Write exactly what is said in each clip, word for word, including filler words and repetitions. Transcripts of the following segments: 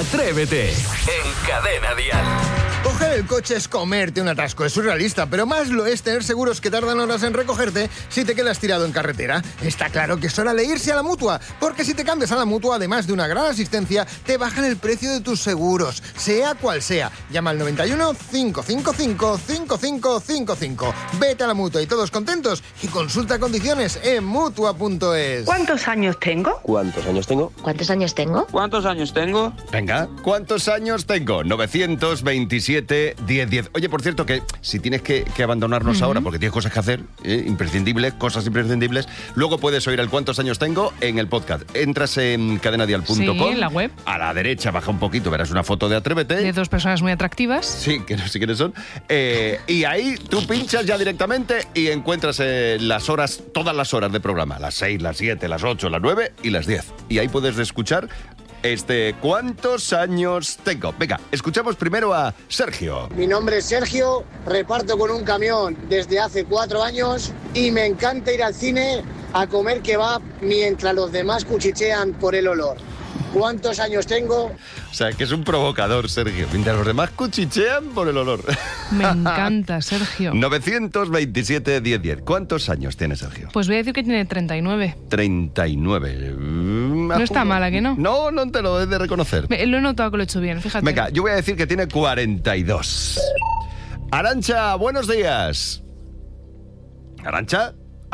Atrévete en Cadena Dial. Coger el coche es comerte un atasco, es surrealista, pero más lo es tener seguros que tardan horas en recogerte si te quedas tirado en carretera. Está claro que es hora de irse a la Mutua, porque si te cambias a la Mutua, además de una gran asistencia, te bajan el precio de tus seguros, sea cual sea. Llama al noventa y uno, cinco cinco cinco, cinco cinco cinco cinco. Vete a la Mutua y todos contentos y consulta condiciones en Mutua punto es. ¿Cuántos años tengo? ¿Cuántos años tengo? ¿Cuántos años tengo? ¿Cuántos años tengo? Venga, ¿cuántos años tengo? novecientos veintisiete, diez, diez. Oye, por cierto, que si tienes que, que abandonarnos uh-huh. ahora porque tienes cosas que hacer, eh, imprescindibles, cosas imprescindibles, luego puedes oír el cuántos años tengo en el podcast. Entras en cadena dial punto com. Sí, en la web. A la derecha, baja un poquito, verás una foto de Atrévete. De dos personas muy atractivas. Sí, que no sé quiénes son. Eh, y ahí tú pinchas ya directamente y encuentras eh, las horas, todas las horas de programa. Las seis, las siete, las ocho, las nueve y las diez. Y ahí puedes escuchar este ¿cuántos años tengo? Venga, escuchamos primero a Sergio. Mi nombre es Sergio, reparto con un camión desde hace cuatro años y me encanta ir al cine a comer kebab mientras los demás cuchichean por el olor. ¿Cuántos años tengo? O sea, que es un provocador, Sergio. Mientras los demás cuchichean por el olor. Me encanta, Sergio. novecientos veintisiete, diez, diez. ¿Cuántos años tiene Sergio? Pues voy a decir que tiene treinta y nueve. treinta y nueve. Mm, no está mala, ¿que no? No, no te lo he de reconocer. Me, lo he notado que lo he hecho bien, fíjate. Venga, yo voy a decir que tiene cuarenta y dos. Arantxa, buenos días. ¿Arantxa?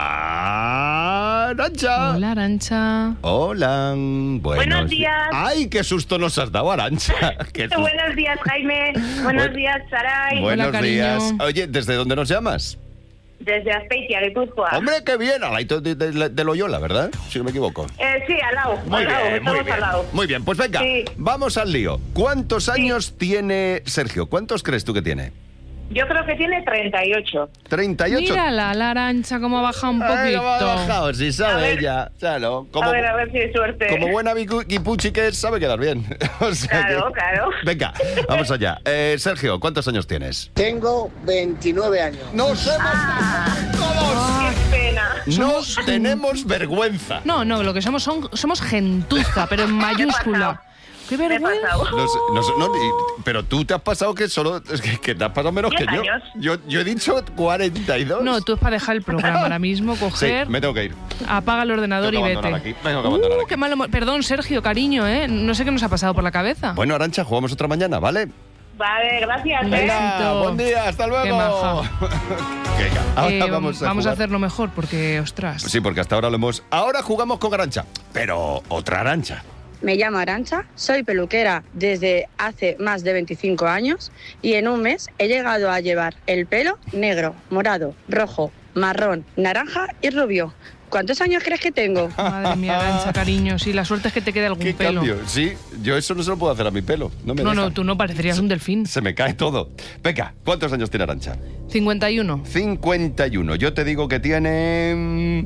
Arantxa. Hola, Arantxa. Hola. Buenos, buenos días. Ay, qué susto nos has dado, Arantxa. Buenos días, Jaime. Buenos Bu- días, Saray. Buenos Hola, días. Oye, ¿desde dónde nos llamas? Desde Azpeitia, Guipúzcoa. Hombre, qué bien. Al lado de, de, de Loyola, ¿verdad? Si no me equivoco. Eh, sí, al lado. Muy al bien, lado. muy Estamos bien. al lado. Muy bien, pues venga, sí. Vamos al lío. ¿Cuántos sí. años tiene Sergio? ¿Cuántos crees tú que tiene? Yo creo que tiene treinta y ocho. ¿treinta y ocho? Mírala, la Arantxa, cómo ha bajado un poquito. Ay, cómo ha bajado, si sabe ella. Claro, como, a ver, a ver si hay suerte. Como buena guipuchi que es, sabe quedar bien. O sea claro, que... claro. Venga, vamos allá. Eh, Sergio, ¿cuántos años tienes? Tengo veintinueve años. ¡Nos hemos ah, todos! ¡Qué pena! No tenemos vergüenza. No, no, lo que somos son, somos gentuza, pero en mayúscula. ¡Qué vergüenza! No sé, no sé, no, y, pero tú te has pasado que solo... Que, que te has pasado menos que yo. yo. Yo he dicho cuarenta y dos. No, tú es para dejar el programa ahora mismo, coger... Sí, me tengo que ir. Apaga el ordenador y vete. Aquí. Vengo que abandonar uh, aquí. Qué malo... Perdón, Sergio, cariño, ¿eh? No sé qué nos ha pasado por la cabeza. Bueno, Arantxa, jugamos otra mañana, ¿vale? Vale, gracias. Venga, buen día, hasta luego. Qué maja. Venga, ahora eh, vamos a Vamos jugar. a hacerlo mejor, porque, ostras... Sí, porque hasta ahora lo hemos... Ahora jugamos con Arantxa, pero otra Arantxa. Me llamo Arantxa, soy peluquera desde hace más de veinticinco años y en un mes he llegado a llevar el pelo negro, morado, rojo, marrón, naranja y rubio. ¿Cuántos años crees que tengo? Madre mía, Arantxa, cariño, sí, la suerte es que te quede algún ¿Qué pelo. cambio? Sí, yo eso no se lo puedo hacer a mi pelo. No, me no, deja. no, tú no parecerías un delfín. Se me cae todo. Venga, ¿cuántos años tiene Arantxa? cincuenta y uno. cincuenta y uno. Yo te digo que tiene...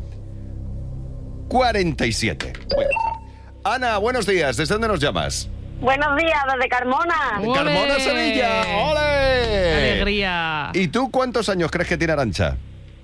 cuarenta y siete. Voy a bajar. Ana, buenos días. ¿Desde dónde nos llamas? Buenos días, desde Carmona. ¡Olé! ¡Carmona, Sevilla! ¡Ole! ¡Alegría! ¿Y tú cuántos años crees que tiene Arantxa?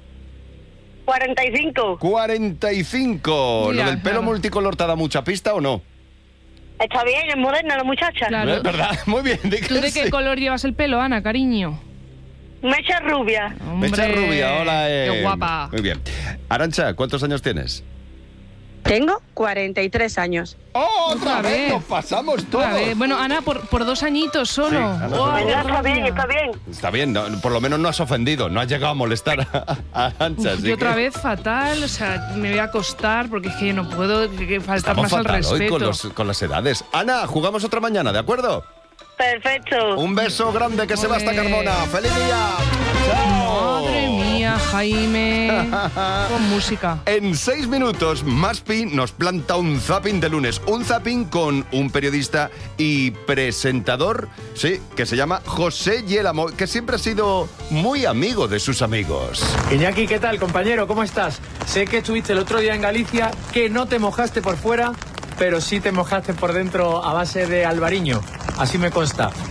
cuarenta y cinco. cuarenta y cinco. Mira, ¿Lo del pelo claro. multicolor te da mucha pista o no? Está bien, es moderna la muchacha. Claro. ¿Eh? ¿Verdad? Muy bien. Di que ¿Tú de qué sí. color llevas el pelo, Ana, cariño? Mecha rubia. Mecha Hombre, rubia, hola. Eh. ¡Qué guapa! Muy bien. Arantxa, ¿cuántos años tienes? Tengo cuarenta y tres años. ¡Oh, otra otra vez! vez. ¡Nos pasamos todos! Otra vez. Bueno, Ana, por, por dos añitos solo. Sí, Ana, ¡Oh, solo. qué Está bien, rabia! está bien. Está bien, no, por lo menos no has ofendido, no has llegado a molestar a, a Arantxa. Uf, así yo otra que vez fatal, o sea, me voy a acostar porque es que yo no puedo que, que faltar estamos más al fatal hoy respeto. con, los, con las edades. Ana, jugamos otra mañana, ¿de acuerdo? Perfecto. Un beso grande que se va hasta Ole. Carmona. ¡Feliz día! ¡Chao! Madre mía, Jaime. Con música. En seis minutos, Maspi nos planta un zapping de lunes. Un zapping con un periodista y presentador, sí, que se llama José Yelamo, que siempre ha sido muy amigo de sus amigos. Iñaki, ¿qué tal, compañero? ¿Cómo estás? Sé que estuviste el otro día en Galicia, que no te mojaste por fuera, pero sí te mojaste por dentro a base de albariño. Así me consta.